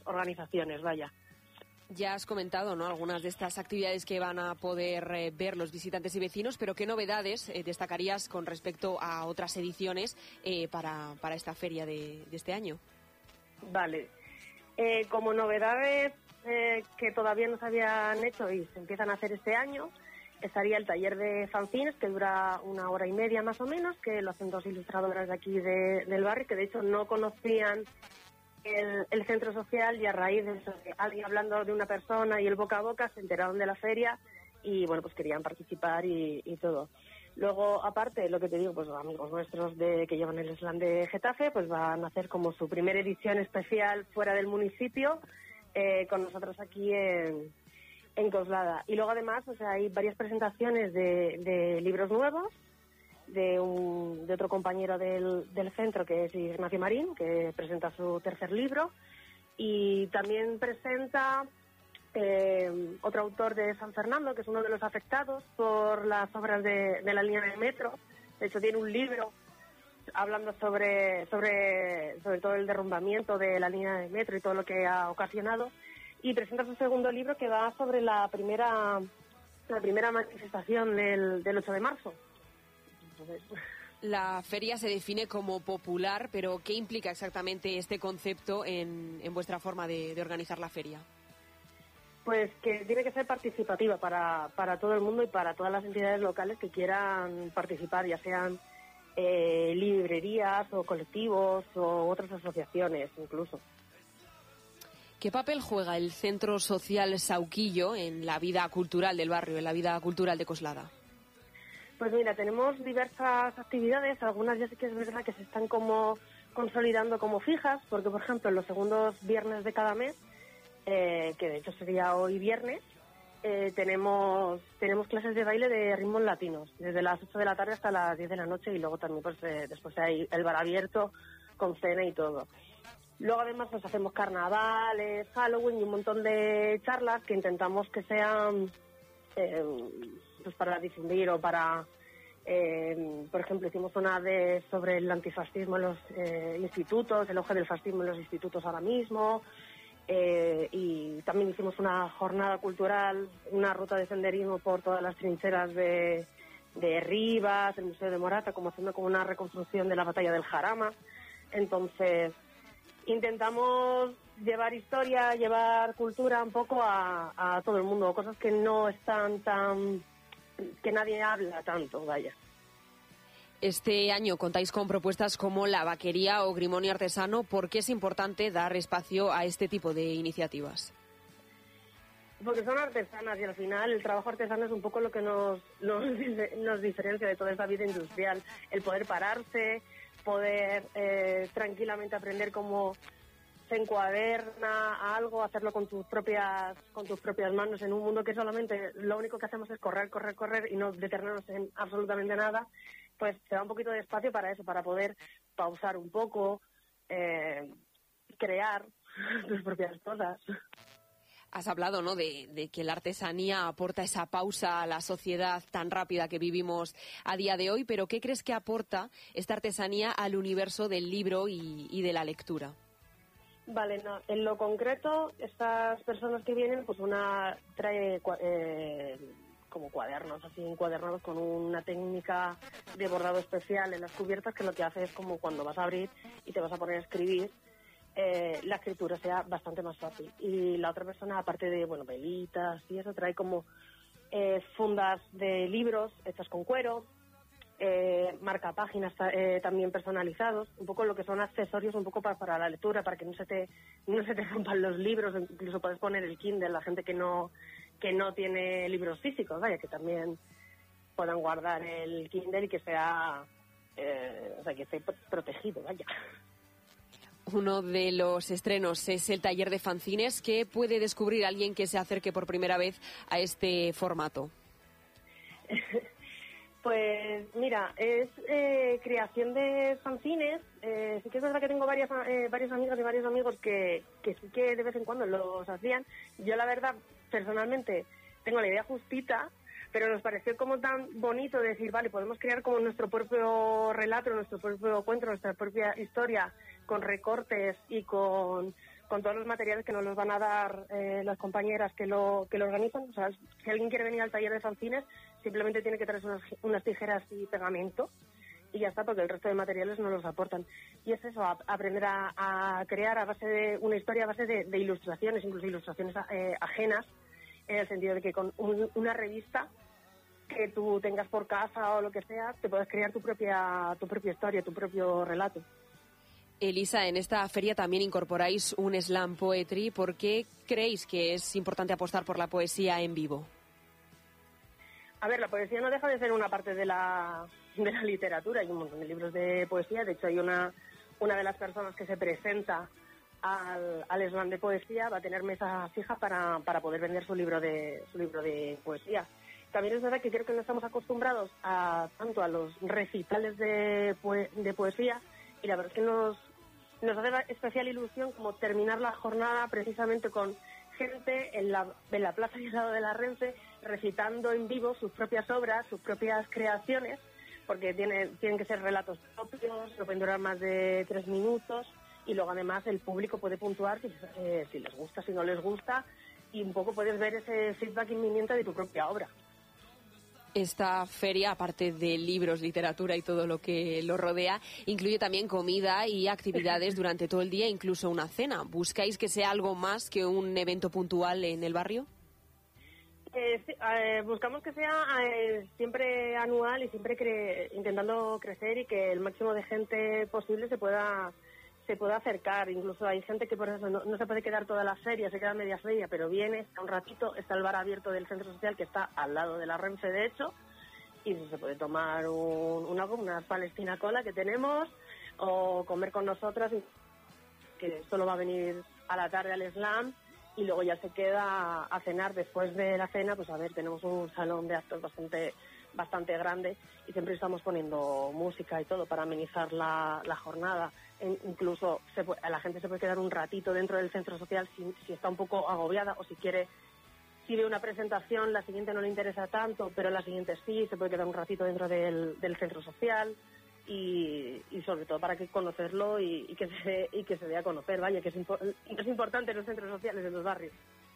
organizaciones, vaya. Ya has comentado, ¿no?, algunas de estas actividades que van a poder ver los visitantes y vecinos, pero ¿qué novedades destacarías con respecto a otras ediciones para esta feria de este año? Vale. Como novedades que todavía no se habían hecho y se empiezan a hacer este año, estaría el taller de fanzines, que dura 1 hora y media más o menos, que lo hacen 2 ilustradoras de aquí del barrio, que de hecho no conocían el centro social, y a raíz de eso, alguien hablando de una persona y el boca a boca, se enteraron de la feria y bueno, pues querían participar y todo. Luego, aparte, lo que te digo, pues amigos nuestros que llevan el slam de Getafe, pues van a hacer como su primera edición especial fuera del municipio, con nosotros aquí en Coslada. Y luego además, o sea, hay varias presentaciones de libros nuevos, de otro compañero del centro, que es Ignacio Marín, que presenta su 3er libro, y también presenta otro autor de San Fernando, que es uno de los afectados por las obras de la línea de metro. De hecho, tiene un libro hablando sobre todo el derrumbamiento de la línea de metro y todo lo que ha ocasionado, y presenta su 2.º libro, que va sobre la primera manifestación del 8 de marzo. La feria se define como popular, pero ¿qué implica exactamente este concepto en vuestra forma de organizar la feria? Pues que tiene que ser participativa para todo el mundo y para todas las entidades locales que quieran participar, ya sean librerías o colectivos o otras asociaciones incluso. ¿Qué papel juega el Centro Social Sauquillo en la vida cultural del barrio, en la vida cultural de Coslada? Pues mira, tenemos diversas actividades, algunas ya sí que es verdad que se están como consolidando como fijas, porque por ejemplo los segundos viernes de cada mes, que de hecho sería hoy viernes, tenemos clases de baile de ritmos latinos, desde las 8 de la tarde hasta las 10 de la noche, y luego también pues después hay el bar abierto con cena y todo. Luego además pues hacemos carnavales, Halloween y un montón de charlas que intentamos que sean pues para difundir o para, por ejemplo, hicimos una sobre el antifascismo en los institutos, el auge del fascismo en los institutos ahora mismo, y también hicimos una jornada cultural, una ruta de senderismo por todas las trincheras de Rivas, el Museo de Morata, como haciendo como una reconstrucción de la batalla del Jarama. Entonces intentamos llevar historia, llevar cultura un poco a todo el mundo, cosas que no están que nadie habla tanto, vaya. Este año contáis con propuestas como la vaquería o grimonio artesano. ¿Por qué es importante dar espacio a este tipo de iniciativas? Porque son artesanas y al final el trabajo artesano es un poco lo que nos diferencia de toda esta vida industrial. El poder pararse, poder tranquilamente aprender cómo se encuaderna algo, hacerlo con tus propias manos en un mundo que solamente lo único que hacemos es correr y no detenernos en absolutamente nada. Pues te da un poquito de espacio para eso, para poder pausar un poco, crear tus propias cosas. Has hablado, ¿no?, de que la artesanía aporta esa pausa a la sociedad tan rápida que vivimos a día de hoy, pero ¿qué crees que aporta esta artesanía al universo del libro y de la lectura? Vale, no, en lo concreto, estas personas que vienen, pues una trae como cuadernos, así encuadernados con una técnica de bordado especial en las cubiertas, que lo que hace es como cuando vas a abrir y te vas a poner a escribir, la escritura sea bastante más fácil. Y la otra persona, aparte de, bueno, velitas y eso, trae como fundas de libros hechas con cuero, marcapáginas también personalizados, un poco lo que son accesorios un poco para la lectura, para que no se te rompan los libros. Incluso puedes poner el Kindle, la gente que no tiene libros físicos, vaya, que también puedan guardar el Kindle y que sea que esté protegido, vaya. Uno de los estrenos es el taller de fanzines. ¿Qué puede descubrir alguien que se acerque por primera vez a este formato? Pues mira, es creación de fanzines. Sí que es verdad que tengo varias amigas y varios amigos que sí que de vez en cuando los hacían. Yo la verdad, personalmente, tengo la idea justita, pero nos pareció como tan bonito decir, vale, podemos crear como nuestro propio relato, nuestro propio cuento, nuestra propia historia, con recortes y con con todos los materiales que nos los van a dar las compañeras que lo organizan. O sea, si alguien quiere venir al taller de fanzines, simplemente tiene que traer unas tijeras y pegamento y ya está, porque el resto de materiales no los aportan. Y es eso, aprender a crear a base de una historia, a base de ilustraciones, incluso ilustraciones ajenas, en el sentido de que con una revista que tú tengas por casa o lo que sea, te puedes crear tu propia historia, tu propio relato. Elisa, en esta feria también incorporáis un slam poetry. ¿Por qué creéis que es importante apostar por la poesía en vivo? A ver, la poesía no deja de ser una parte de la literatura. Hay un montón de libros de poesía. De hecho, hay una de las personas que se presenta al slam de poesía va a tener mesa fija para poder vender su libro de poesía. También es verdad que creo que no estamos acostumbrados tanto a los recitales de poesía, y la verdad es que nos hace especial ilusión como terminar la jornada precisamente con gente en la plaza y al lado de la Renfe recitando en vivo sus propias obras, sus propias creaciones, porque tienen que ser relatos propios, no pueden durar más de 3 minutos, y luego además el público puede puntuar si les gusta, si no les gusta, y un poco puedes ver ese feedback inminente de tu propia obra. Esta feria, aparte de libros, literatura y todo lo que lo rodea, incluye también comida y actividades durante todo el día, incluso una cena. ¿Buscáis que sea algo más que un evento puntual en el barrio? Sí, buscamos que sea siempre anual y siempre intentando crecer y que el máximo de gente posible se pueda acercar. Incluso hay gente que por eso no se puede quedar toda la feria, se queda media feria, pero viene, está un ratito, está el bar abierto del centro social que está al lado de la Renfe, de hecho, y se puede tomar una palestina cola que tenemos, o comer con nosotras, que solo va a venir a la tarde al slam, y luego ya se queda a cenar. Después de la cena, pues a ver, tenemos un salón de actos bastante grande y siempre estamos poniendo música y todo para amenizar la jornada. Incluso la gente se puede quedar un ratito dentro del centro social si está un poco agobiada, o si ve una presentación, la siguiente no le interesa tanto, pero la siguiente sí, se puede quedar un ratito dentro del centro social, y sobre todo para que conocerlo y que se dé a conocer, vaya, que es importante en los centros sociales, en los barrios.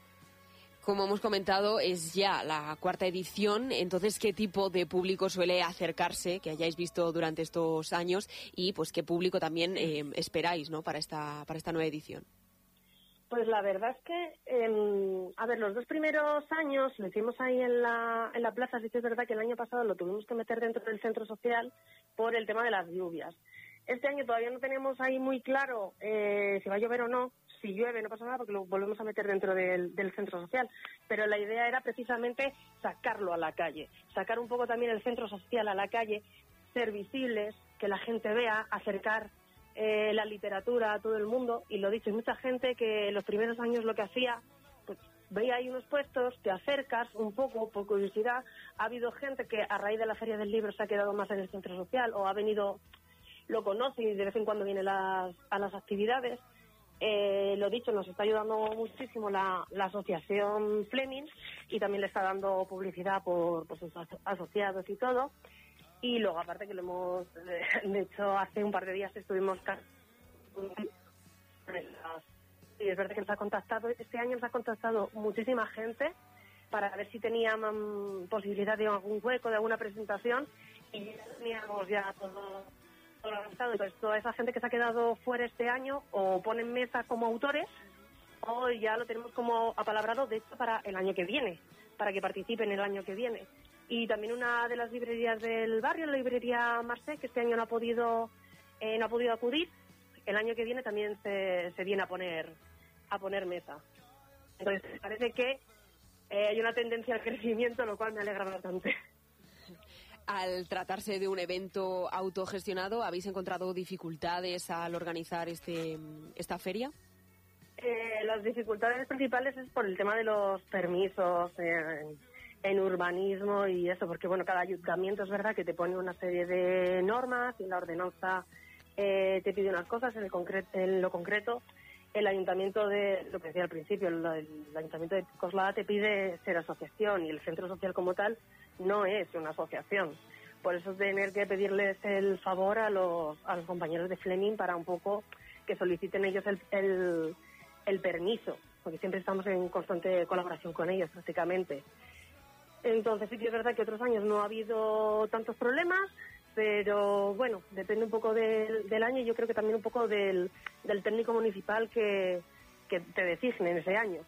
Como hemos comentado, es ya la 4ª edición. Entonces, ¿qué tipo de público suele acercarse, que hayáis visto durante estos años, y pues qué público también esperáis, ¿no?, para esta nueva edición? Pues la verdad es que, los 2 primeros años lo hicimos ahí en la plaza. Sí que es verdad que el año pasado lo tuvimos que meter dentro del centro social por el tema de las lluvias. Este año todavía no tenemos ahí muy claro si va a llover o no. Si llueve no pasa nada porque lo volvemos a meter dentro del centro social. Pero la idea era precisamente sacarlo a la calle, sacar un poco también el centro social a la calle, ser visibles, que la gente vea, acercar la literatura a todo el mundo. Y lo dicho, hay mucha gente que en los primeros años lo que hacía, pues veía ahí unos puestos, te acercas un poco por curiosidad. Ha habido gente que a raíz de la Feria del Libro se ha quedado más en el centro social, o ha venido, lo conoce y de vez en cuando viene a las actividades. Lo dicho, nos está ayudando muchísimo la asociación Fleming, y también le está dando publicidad por sus asociados y todo. Y luego, aparte que lo hemos, de hecho, hace un par de días estuvimos y es verdad que este año nos ha contactado muchísima gente para ver si tenían posibilidad de algún hueco, de alguna presentación, y ya teníamos todo organizado. Entonces, toda esa gente que se ha quedado fuera este año, o ponen mesa como autores, o ya lo tenemos como apalabrado, de hecho, para el año que viene, para que participen el año que viene. Y también una de las librerías del barrio, la librería Marseille, que este año no ha podido acudir, el año que viene también se viene a poner mesa. Entonces, parece que hay una tendencia al crecimiento, lo cual me alegra bastante. Al tratarse de un evento autogestionado, ¿habéis encontrado dificultades al organizar esta feria? Las dificultades principales es por el tema de los permisos en urbanismo y eso, porque bueno, cada ayuntamiento es verdad que te pone una serie de normas y la ordenanza te pide unas cosas. En lo concreto, el ayuntamiento lo que decía al principio, el ayuntamiento de Coslada te pide ser asociación, y el centro social como tal no es una asociación. Por eso tener que pedirles el favor a los compañeros de Fleming para un poco que soliciten ellos el el permiso, porque siempre estamos en constante colaboración con ellos prácticamente. Entonces sí que es verdad que otros años no ha habido tantos problemas, pero bueno, depende un poco del año y yo creo que también un poco del técnico municipal que te designe en ese año.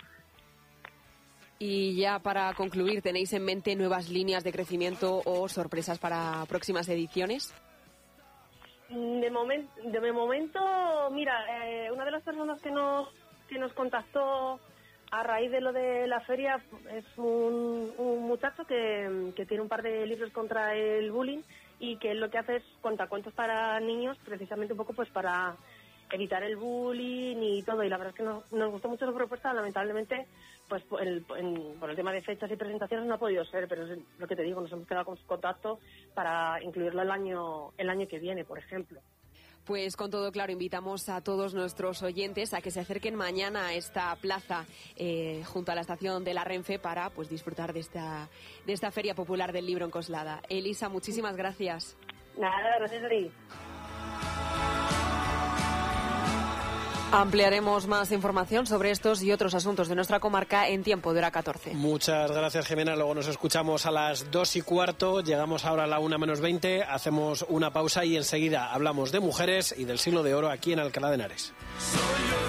Y ya para concluir, ¿tenéis en mente nuevas líneas de crecimiento o sorpresas para próximas ediciones? De momento, mira, una de las personas que nos contactó a raíz de lo de la feria es un muchacho que tiene un par de libros contra el bullying y que lo que hace es cuentacuentos para niños, precisamente un poco pues para evitar el bullying y todo. Y la verdad es que nos gustó mucho su propuesta. Lamentablemente, pues por el tema de fechas y presentaciones no ha podido ser, pero es lo que te digo, nos hemos quedado con su contacto para incluirlo el año que viene, por ejemplo. Pues con todo claro, invitamos a todos nuestros oyentes a que se acerquen mañana a esta plaza junto a la estación de la Renfe para pues disfrutar de esta Feria Popular del Libro en Coslada. Elisa, muchísimas gracias. Nada, gracias a ti. Ampliaremos más información sobre estos y otros asuntos de nuestra comarca en Tiempo de Hora 14. Muchas gracias, Jimena. Luego nos escuchamos a las 2:15. Llegamos ahora a la 1:20. Hacemos una pausa y enseguida hablamos de mujeres y del Siglo de Oro aquí en Alcalá de Henares.